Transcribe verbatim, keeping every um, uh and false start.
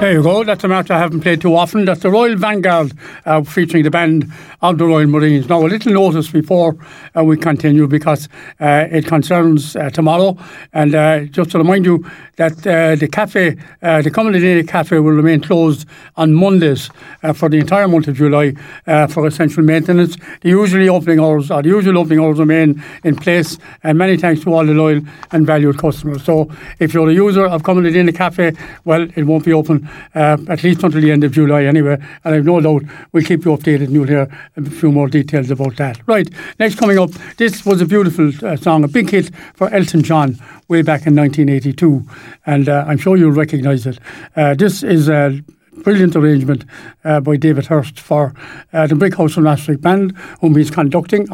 There you go. That's a match I haven't played too often. That's the Royal Vanguard uh, featuring the band of the Royal Marines. Now, a little notice before uh, we continue because uh, it concerns uh, tomorrow. And uh, just to remind you that uh, the cafe, uh, the Cumulidini Cafe will remain closed on Mondays uh, for the entire month of July uh, for essential maintenance. The usually opening hours, or the usual opening hours remain in place. And many thanks to all the loyal and valued customers. So if you're a user of Cumulidini Cafe, well, it won't be open Uh, at least until the end of July anyway, and I've no doubt we'll keep you updated and you'll hear a few more details about that. Right, next coming up, this was a beautiful uh, song, a big hit for Elton John way back in nineteen eighty-two, and uh, I'm sure you'll recognise it. Uh, this is a brilliant arrangement uh, by David Hirst for uh, the Brick House and Maastricht Band, whom he's conducting